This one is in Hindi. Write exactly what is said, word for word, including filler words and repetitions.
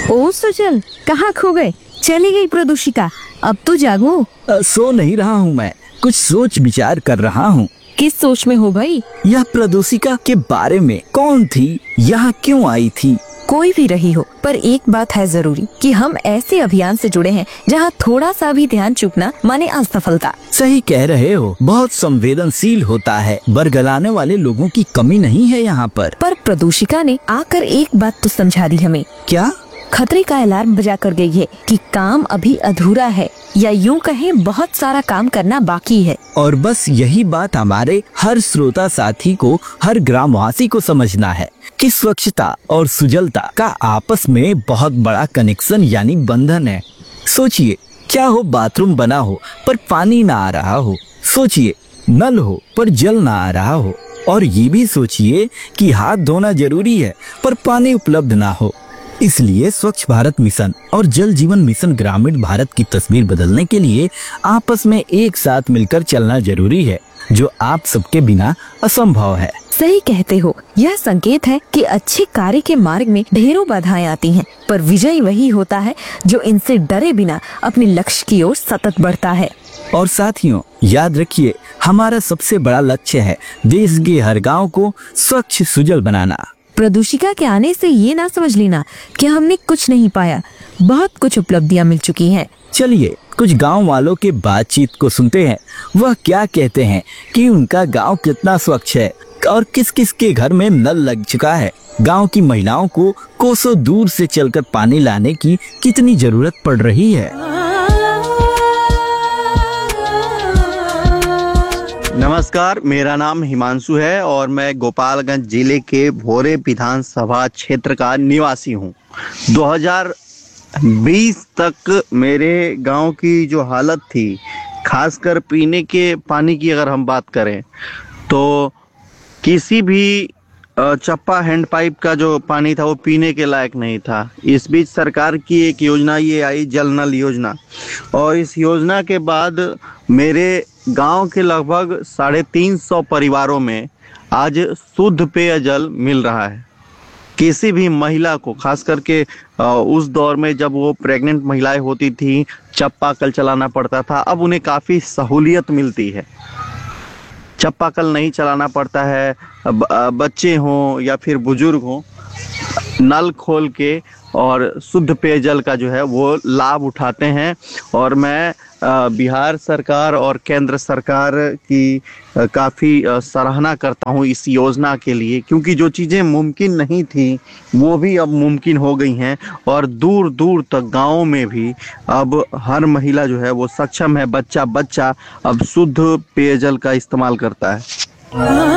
ओ सुजल, कहाँ खो गए? चली गई प्रदूषिका। अब तो जागो। अ, सो नहीं रहा हूँ मैं, कुछ सोच विचार कर रहा हूँ। किस सोच में हो भाई? यह प्रदूषिका के बारे में, कौन थी, यहाँ क्यों आई थी? कोई भी रही हो, पर एक बात है जरूरी कि हम ऐसे अभियान से जुड़े हैं जहाँ थोड़ा सा भी ध्यान चूकना माने असफलता। सही कह रहे हो, बहुत संवेदनशील होता है। बरगलाने वाले लोगों की कमी नहीं है यहाँ पर। पर प्रदूषिका ने आकर एक बात तो समझा दी हमें। क्या? खतरे का अलार्म बजा कर गई है कि काम अभी अधूरा है, या यूं कहें बहुत सारा काम करना बाकी है। और बस यही बात हमारे हर श्रोता साथी को, हर ग्रामवासी को समझना है कि स्वच्छता और सुजलता का आपस में बहुत बड़ा कनेक्शन यानी बंधन है। सोचिए, क्या हो बाथरूम बना हो पर पानी ना आ रहा हो, सोचिए नल हो पर जल ना आ रहा हो, और ये भी सोचिए कि हाथ धोना जरूरी है पर पानी उपलब्ध ना हो। इसलिए स्वच्छ भारत मिशन और जल जीवन मिशन ग्रामीण भारत की तस्वीर बदलने के लिए आपस में एक साथ मिलकर चलना जरूरी है, जो आप सबके बिना असंभव है। सही कहते हो, यह संकेत है कि अच्छे कार्य के मार्ग में ढेरों बाधाएं आती हैं, पर विजयी वही होता है जो इनसे डरे बिना अपने लक्ष्य की ओर सतत बढ़ता है। और साथियों, याद रखिए, हमारा सबसे बड़ा लक्ष्य है देश के हर गांव को स्वच्छ सुजल बनाना। प्रदूषिका के आने से ये ना समझ लेना कि हमने कुछ नहीं पाया, बहुत कुछ उपलब्धियां मिल चुकी हैं। चलिए कुछ गांव वालों के बातचीत को सुनते हैं। वह क्या कहते हैं कि उनका गांव कितना स्वच्छ है और किस किस के घर में नल लग चुका है। गांव की महिलाओं को कोसों दूर से चलकर पानी लाने की कितनी जरूरत पड़ रही है। नमस्कार, मेरा नाम हिमांशु है और मैं गोपालगंज जिले के भोरे विधानसभा क्षेत्र का निवासी हूं। दो हज़ार बीस तक मेरे गांव की जो हालत थी, खासकर पीने के पानी की अगर हम बात करें तो किसी भी चप्पा हैंड पाइप का जो पानी था वो पीने के लायक नहीं था। इस बीच सरकार की एक योजना ये आई, जल नल योजना, और इस योजना के बाद मेरे गांव के लगभग साढ़े तीन सौ परिवारों में आज शुद्ध पेयजल मिल रहा है। किसी भी महिला को, खास करके उस दौर में जब वो प्रेग्नेंट महिलाएं होती थी, चप्पा कल चलाना पड़ता था, अब उन्हें काफ़ी सहूलियत मिलती है। चप्पा कल नहीं चलाना पड़ता है, बच्चे हों या फिर बुजुर्ग हों, नल खोल के और शुद्ध पेयजल का जो है वो लाभ उठाते हैं। और मैं बिहार सरकार और केंद्र सरकार की काफ़ी सराहना करता हूं इस योजना के लिए, क्योंकि जो चीज़ें मुमकिन नहीं थी वो भी अब मुमकिन हो गई हैं, और दूर दूर तक गाँवों में भी अब हर महिला जो है वो सक्षम है, बच्चा बच्चा अब शुद्ध पेयजल का इस्तेमाल करता है।